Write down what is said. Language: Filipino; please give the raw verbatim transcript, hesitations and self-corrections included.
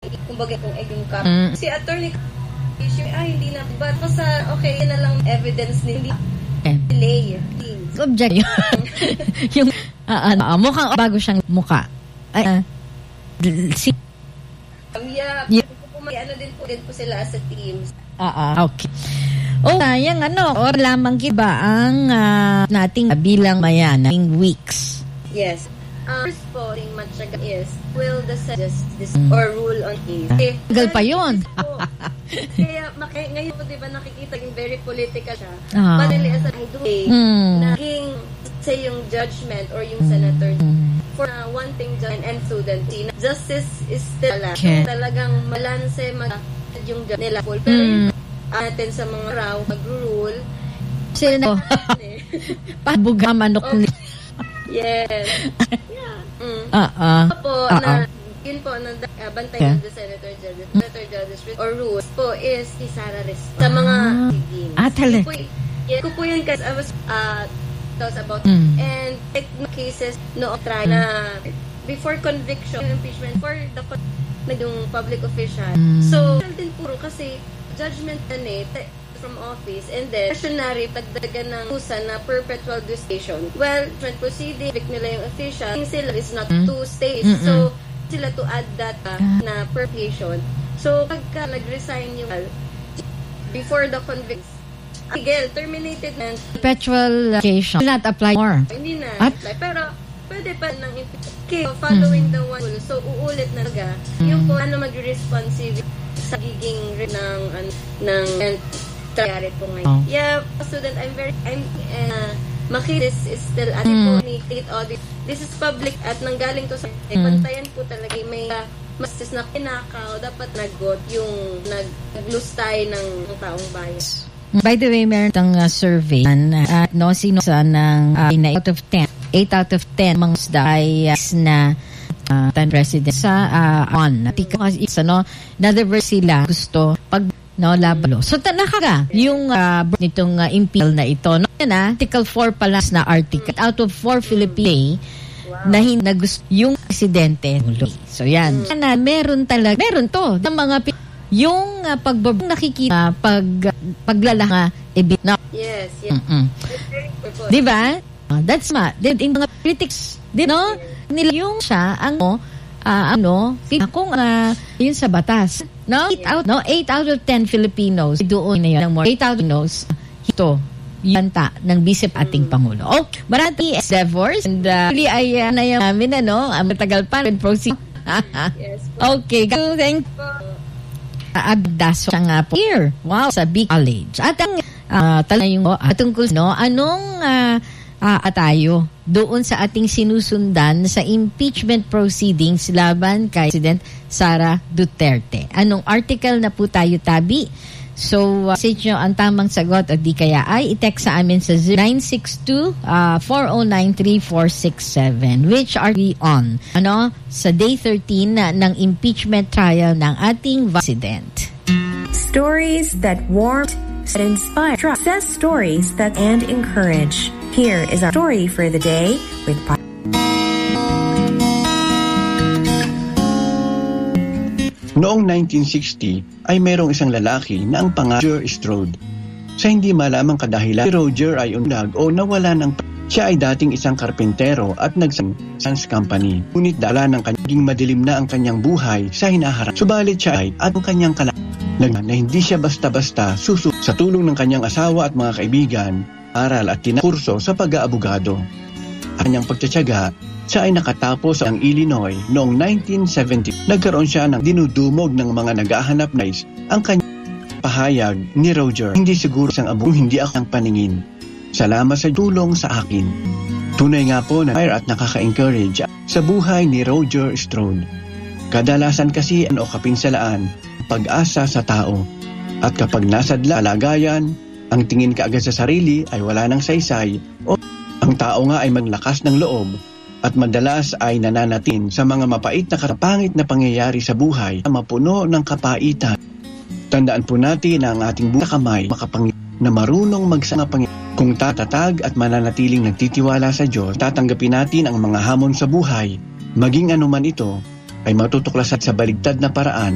kumbaga kung ay yung copy. Mm. Si attorney issue, ay hindi na, but basta okay, yun na lang evidence na hindi delay. Object yun. Yung, uh, uh, mukhang bago siyang mukha. Ay, uh, si... Um, yeah, yeah. May ano din po, din po sila as a team. Ah, uh, uh, okay. O, sayang ano, or lamang kiba ang uh, nating bilang mayanang weeks. Yes. Um, first po, yung matyaga is, will the justice or rule on case? Okay. Tagal pa yun. Kaya, maki, ngayon po, di ba, nakikita yung very political siya. Uh, But really, as a way, mm. naging, say, yung judgment or yung senator, mm. for uh, one thing, judge and student, justice is still ala. Okay. Talagang malanse, mag yung judge nila. Pero mm. yung atin sa mga raw, mag-rule, sila na, pabuga manok ni. Yes. Yeah. Mm. Uh-uh. Po, uh-uh. na, yun po, na uh, bantay yeah. ng the Senator Judges, Senator Judges or rules po is si Sara Rest. Sa mga games. Ah, talaga. Ko, yeah, ko po yun kasi I was, uh, talks about mm. and like cases no try mm. na before conviction, impeachment for the na yung public official. Mm. So, din puro kasi judgment na eh, from office and then stationary pagdagan ng usa na perpetual disposition. Well, proceeding vic nila yung official sila is not mm. two stays. Mm-mm. So sila to add that uh, na perpetuation. So pagka nag-resign yung before the conviction Miguel terminated na perpetual application not apply more. Hindi na apply. Pero pwede pa nang okay, following mm. the one rule. So uulit na ga mm. yung kung ano mag-responsive sa giging ng uh, ng nangyari po ngayon. Oh. Yeah, student, I'm very, I'm, uh, Maki, this is still at mm. po ni state audit. This is public at nanggaling to sa mm. pantayan po talaga may uh, mastis na kinakaw, dapat nag-got yung nag-lustay ng taong bayan. By the way, meron itong uh, survey at uh, no, sino sa ng uh, out of ten, eight out of ten mga ay uh, na uh, ten president sa uh, on. Because it's ano, another sila gusto pag no, labalo. So, nakaga yung uh, nitong uh, impel na ito. No? Yan ah, Article four pala na article. Out of four Filipino wow. na hindi na gusto yung presidente. So, yan. Mm. Na, meron talaga, meron to. Ng mga, yung uh, pagbab nakikita, pag, paglalanga, ebit na. Yes, yes. Diba? Uh, that's ma. In mga critics, di no? Nila yung siya, ang, uh, ano, kung uh, yun sa batas. No, eight out, no, eight out of ten Filipinos doon na yun. Eight out of Filipinos, ito, yanta ng bisip ating mm. Pangulo. Oh, marami endeavors and uh, really ay uh, na yung namin, ano, uh, matagal pa rin proceed. Yes. Okay, thank you. Uh, Abdaso siya nga po here. Wow, sa big college. At ang uh, talaga yung uh, tungkol, no, anong uh, uh, atayo doon sa ating sinusundan sa impeachment proceedings laban kay President Sara Duterte. Anong article na po tayo tabi? So, uh, sa inyo ang tamang sagot o di kaya ay i-text sa amin sa nine six two, four oh nine, three four six seven. Which are we on? Ano? Sa day thirteen na, ng impeachment trial ng ating president. Stories that warm, that inspire, success stories that and encourage. Here is our story for the day with Noong nineteen sixty ay mayroong isang lalaki na ang pangalan Roger Strode. Sa hindi malamang kadahilan, si Roger ay unlag o nawala ng p- Siya ay dating isang karpentero at nagsang Sans Company. Ngunit dala ng kanyang madilim na ang kanyang buhay sa hinaharap. Subalit siya ay at ang kanyang kalaban na hindi siya basta-basta susu sa tulong ng kanyang asawa at mga kaibigan, aral at tinakurso sa pag-aabogado. Kanyang pagtsatsaga, siya ay nakatapos ang Illinois noong nineteen seventy. Nagkaroon siya ng dinudumog ng mga naghahanap na is ang kanyang pahayag ni Roger. Hindi siguro siyang abong hindi ako ang paningin. Salamat sa tulong sa akin. Tunay nga po na fire at nakaka-encourage sa buhay ni Roger Strode. Kadalasan kasi ano kapinsalaan, pag-asa sa tao. At kapag nasadla kalagayan, ang tingin kaagad sa sarili ay wala nang saysay o ang tao nga ay maglakas ng loob at madalas ay nananatin sa mga mapait na katapangit na pangyayari sa buhay na mapuno ng kapaitan. Tandaan po natin na ang ating buhay kamay makapangit na marunong magsama Panginoon. Kung tatatag at mananatiling nagtitiwala sa Diyos, tatanggapin natin ang mga hamon sa buhay, maging anuman ito, ay matutuklasan sa baligtad na paraan